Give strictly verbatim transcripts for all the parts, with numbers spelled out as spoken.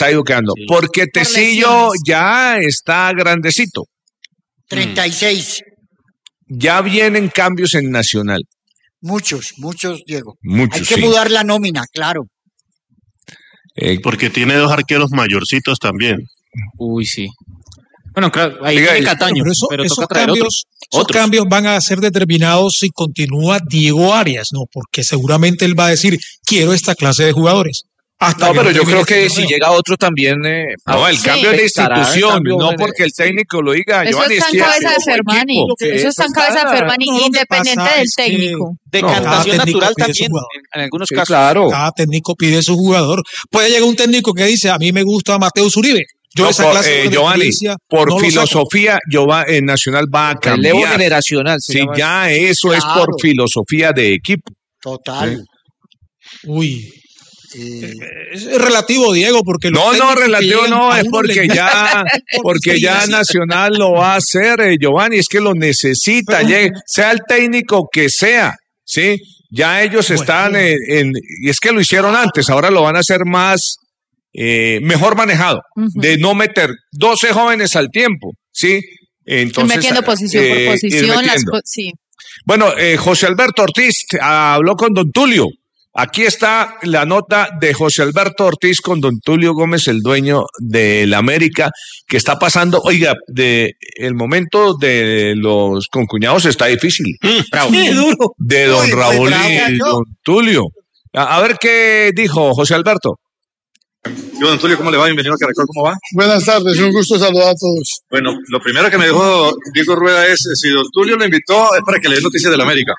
les ha ido quedando. Sí. Porque Tecillo ya está grandecito. treinta y seis. Ya vienen cambios en Nacional. Muchos, muchos, Diego. Muchos, Hay que sí. mudar la nómina, claro. Eh, Porque tiene dos arqueros mayorcitos también. Uy, sí. Bueno, claro, ahí Diga, tiene bueno, Cataño, pero eso- pero esos toca traer cambios, otros. esos otros. cambios van a ser determinados si continúa Diego Arias, ¿no? Porque seguramente él va a decir, quiero esta clase de jugadores. Hasta No, que pero no yo termine creo este que torneo. si llega otro también... Eh, no, el Sí. cambio es de afectará el institución, cambio no en- porque el técnico lo diga. Eso Giovanni, está es en que cabeza de es un Fermani. equipo. que Eso está en cabeza de está- Fermani, No, lo que independiente pasa del es que- técnico. De No, captación cada técnico natural pide su también, jugador. en, en algunos Sí, casos. claro. Cada técnico pide su jugador. Puede llegar un técnico que dice, a mí me gusta Mateus Uribe. Yo No, esa por, clase eh, de Giovanni, experiencia por no lo saco. filosofía, Giova- eh, Nacional va a Relevo cambiar. generacional. se Sí, llama. ya eso es Claro. por filosofía de equipo. Total. Uy, Eh, es relativo, Diego, porque los No, no, técnicos que relativo llegan no, a es uno porque les- ya, porque ya Sí, Nacional lo va a hacer, eh, Giovanni, es que lo necesita, llegue- sea el técnico que sea, ¿sí? Ya ellos Bueno. están en, en- y es que lo hicieron antes, ahora lo van a hacer más, eh, mejor manejado, Ujú. de no meter doce jóvenes al tiempo, ¿sí? Entonces, metiendo posición eh, por ir posición. Las, metiendo. po- sí. Bueno, eh, José Alberto Ortiz habló con don Tulio. Aquí está la nota de José Alberto Ortiz con don Tulio Gómez, el dueño del América, que está pasando, oiga, de el momento de los concuñados está difícil. Bravo. Qué duro. De don Uy, Raúl bravo, y yo. don Tulio. A, a ver qué dijo José Alberto. Yo, don Tulio, ¿cómo le va? Bienvenido a Caracol, ¿cómo va? Buenas tardes, un gusto saludar a todos. Bueno, lo primero que me dijo Diego Rueda es, si don Tulio lo invitó, es para que le dé noticias del América.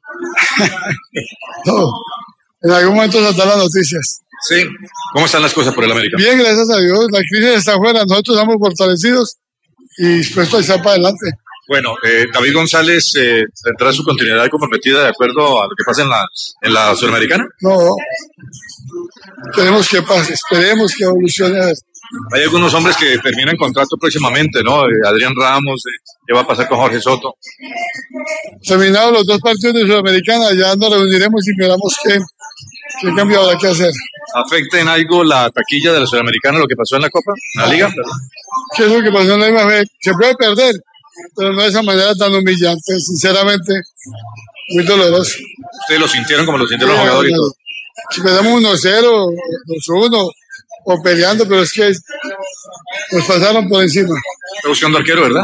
No, en algún momento saldrán las noticias. Sí. ¿Cómo están las cosas por el América? Bien, gracias a Dios, la crisis está afuera, nosotros estamos fortalecidos y dispuestos a estar para adelante. Bueno, eh, David González eh, tendrá su continuidad comprometida de acuerdo a lo que pasa en la, en la Sudamericana. No, esperemos que pase, esperemos que evolucione. Hay algunos hombres que terminan contrato próximamente, ¿no? Eh, Adrián Ramos, eh, ¿qué va a pasar con Jorge Soto? Terminados los dos partidos de Sudamericana, ya nos reuniremos y miramos qué, qué cambio habrá que hacer. ¿Afecta en algo la taquilla de la Sudamericana lo que pasó en la Copa, en la Liga? ¿Qué es lo que pasó en la I M A F? Se puede perder, pero no de esa manera tan humillante, sinceramente, muy doloroso. Ustedes lo sintieron como lo sintieron los jugadores y todo. Si perdemos uno cero, dos uno, o peleando, pero es que nos pasaron por encima. Está buscando arquero, ¿verdad?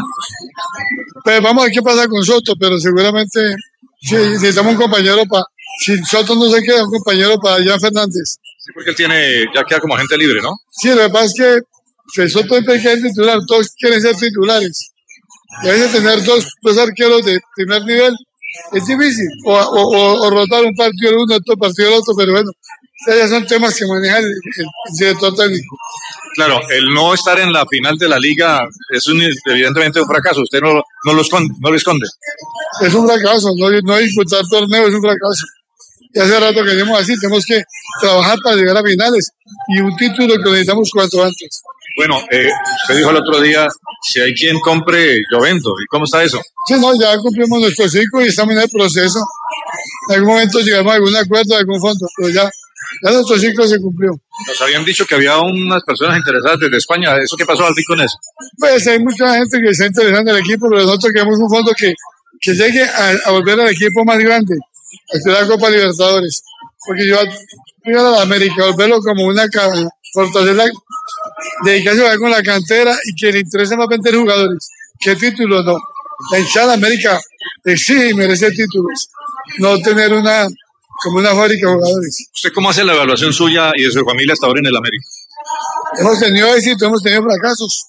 Pues vamos a ver qué pasa con Soto, pero seguramente sí, necesitamos un compañero para... Si Soto no se queda, un compañero para Jan Fernández. Sí, porque él tiene, ya queda como agente libre, ¿no? Sí, lo que pasa es que si Soto es pequeño titular, todos quieren ser titulares. Y a veces tener dos, dos arqueros de primer nivel es difícil. O, o, o, o rotar un partido el uno, otro partido el otro, pero bueno, ya son temas que maneja el, el, el director técnico. Claro, el no estar en la final de la Liga es un, evidentemente un fracaso. Usted no, no, lo esconde, no lo esconde. Es un fracaso, no, no disputar torneo es un fracaso. Y hace rato que venimos así, tenemos que trabajar para llegar a finales y un título que necesitamos cuanto antes. Bueno, eh, usted dijo el otro día, si hay quien compre, yo vendo. ¿Y cómo está eso? Sí, no, ya cumplimos nuestro ciclo y estamos en el proceso. En algún momento llegamos a algún acuerdo, a algún fondo, pero ya, ya nuestro ciclo se cumplió. Nos habían dicho que había unas personas interesadas desde España. ¿Eso qué pasó al fin con eso? Pues hay mucha gente que está interesada en el equipo, pero nosotros queremos un fondo que, que llegue a, a volver al equipo más grande, a la Copa Libertadores. Porque yo voy a la América, volverlo como una ca- fortalecer, dedicarse a con la cantera y que le interese más vender jugadores. ¿Qué títulos? No. La hinchada de América exige y merece títulos, no tener una como una fábrica de jugadores. ¿Usted cómo hace la evaluación suya y de su familia hasta ahora en el América? Hemos tenido éxito, hemos tenido fracasos.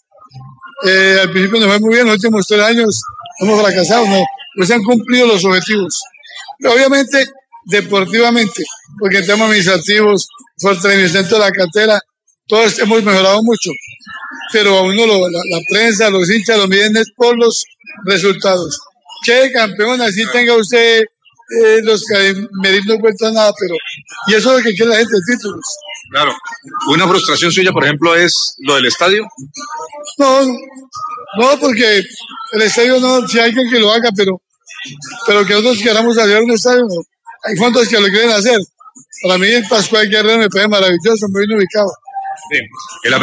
Eh, al principio nos fue muy bien, los últimos tres años hemos fracasado, no, no se han cumplido los objetivos. Pero obviamente, deportivamente, porque en temas administrativos, fortalecimiento de la cantera, todos hemos mejorado mucho. Pero a uno lo, la, la prensa, los hinchas lo miden es por los resultados. Che, campeón, así tenga usted eh, los que medir no cuenta nada, pero y eso es lo que quiere la gente, títulos. Claro. Una frustración suya, por ejemplo, es lo del estadio. No, no, porque el estadio no, si hay alguien que lo haga, pero, pero que nosotros queramos hacer un estadio, no. Hay fondos que lo quieren hacer. Para mí el Pascual Guerrero me parece maravilloso, muy bien ubicado. Sí. El